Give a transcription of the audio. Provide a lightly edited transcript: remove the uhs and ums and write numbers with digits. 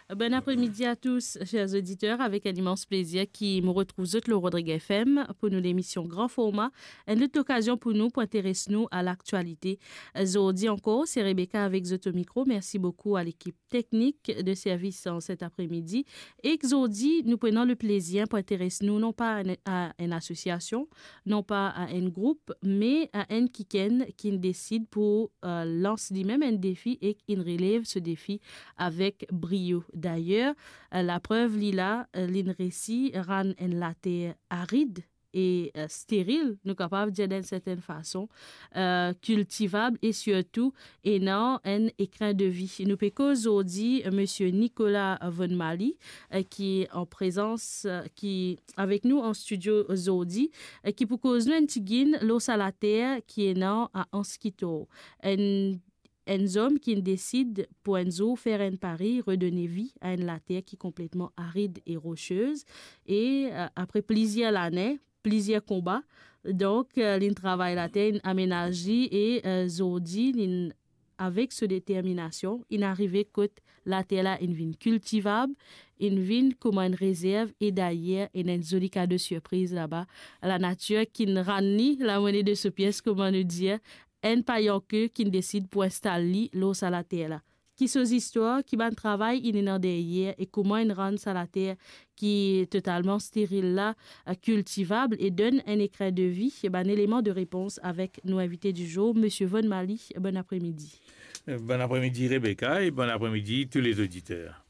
Bon après-midi à tous, chers auditeurs, avec un immense plaisir qui me retrouve le Rodrigue FM pour nous l'émission Grand Format. Une autre occasion pour nous pour intéresser nous à l'actualité. Aujourd'hui encore, c'est Rebecca avec Zoto Micro. Merci beaucoup à l'équipe technique de service en cet après-midi. Et aujourd'hui, nous prenons le plaisir pour intéresser nous non pas à une association, non pas à un groupe, mais à un kiken qui décide pour lancer lui-même un défi et qui relève ce défi avec brio. D'ailleurs, la preuve, Lila, l'INRECI rend la terre aride et stérile, nous capables de dire d'une certaine façon, cultivable et surtout ayant un écrin de vie. Nous pécons aujourd'hui Monsieur Nicolas Von Mali, qui est en présence, qui avec nous en studio aujourd'hui, qui pour cause nous un petit guine, l'eau à la terre qui est non à Anskito. Un homme qui décide pour Enzo faire un pari, redonner vie à une la terre qui est complètement aride et rocheuse. Et après plusieurs années, plusieurs combats, donc il travaille la terre, aménagée et Zodi, avec cette détermination, il arrive que la terre là une vigne cultivable, une vigne comme une réserve et d'ailleurs il y a une jolie cas de surprise là-bas. La nature qui ne rend ni la monnaie de ce pièce, comment nous dire, un paillon qui décide pour installer l'eau à la terre là. Qui sont histoires, qui ban travail, il est en derrière et comment il rend ça la terre qui est totalement stérile là, cultivable et donne un écrin de vie. Et ben, un élément de réponse avec nos invités du jour, Monsieur Von Mali. Bon après-midi. Bon après-midi Rebecca et bon après-midi tous les auditeurs.